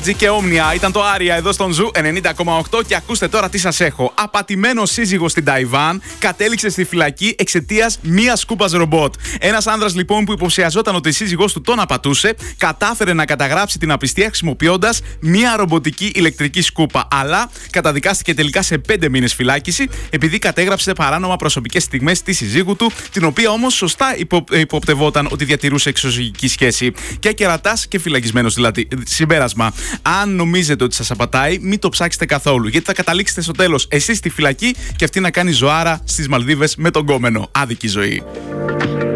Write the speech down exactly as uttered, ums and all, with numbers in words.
Prodigy και Omnia. Ήταν το Άρια εδώ στον Ζου ενενήντα κόμμα οκτώ και ακούστε τώρα τι σας έχω. Απατημένος σύζυγος στην Ταϊβάν κατέληξε στη φυλακή εξαιτίας μίας σκούπας ρομπότ. Ένας άνδρας λοιπόν που υποψιαζόταν ότι η σύζυγός του τον απατούσε, κατάφερε να καταγράψει την απιστία χρησιμοποιώντας μία ρομποτική ηλεκτρική σκούπα. Αλλά καταδικάστηκε τελικά σε πέντε μήνες φυλάκιση επειδή κατέγραψε παράνομα προσωπικές στιγμές της συζύγου του, την οποία όμως σωστά υπο, υποπτευόταν ότι διατηρούσε εξωσυγική σχέση. Και κερατάς και φυλακισμένος δηλαδή. Συμπέρασμα. Αν νομίζετε ότι σας απατάει, μην το ψάξετε καθόλου. Γιατί θα καταλήξετε στο τέλος εσείς στη φυλακή και αυτή να κάνει ζωάρα στις Μαλδίβες με τον κόμενο. Άδικη ζωή.